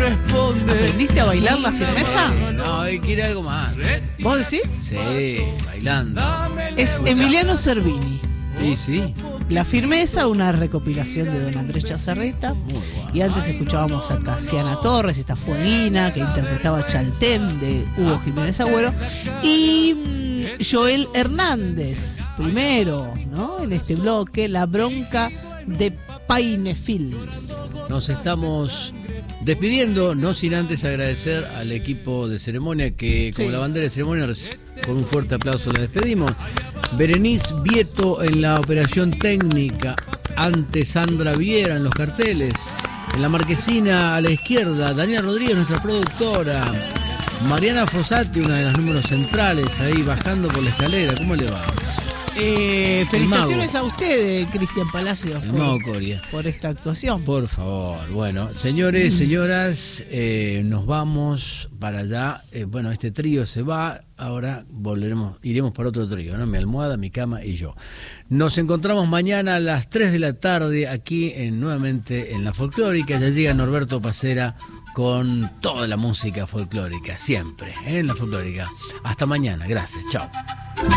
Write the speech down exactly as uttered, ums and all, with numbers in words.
¿Aprendiste a bailar la firmeza? No, hay que ir algo más. ¿Vos decís? Sí, bailando. Es Emiliano Cervini. Sí, sí. La firmeza, una recopilación de don Andrés Chazarreta. Muy bueno. Y antes escuchábamos a Casiana Torres, esta fueguina que interpretaba Chaltén de Hugo Jiménez Agüero. Y mm, Joel Hernández, primero, ¿no? En este bloque, La bronca de Painefil. Nos estamos despidiendo, no sin antes agradecer al equipo de ceremonia que, como Sí. la bandera de ceremonia, con un fuerte aplauso la despedimos. Berenice Vieto en la operación técnica, ante Sandra Viera en los carteles, en la marquesina a la izquierda, Daniela Rodríguez, nuestra productora, Mariana Fossati, una de las números centrales, ahí bajando por la escalera. ¿Cómo le va? Eh, felicitaciones mago. a usted, Cristian Palacios, El por, mago Coria. por esta actuación. Por favor. Bueno, señores, señoras, eh, nos vamos para allá. Eh, bueno, este trío se va. Ahora volveremos, iremos para otro trío, ¿no? Mi almohada, mi cama y yo. Nos encontramos mañana a las tres de la tarde aquí en, nuevamente en La Folclórica. Ya llega Norberto Pacera con toda la música folclórica, siempre, ¿eh? En La Folclórica. Hasta mañana. Gracias. Chao.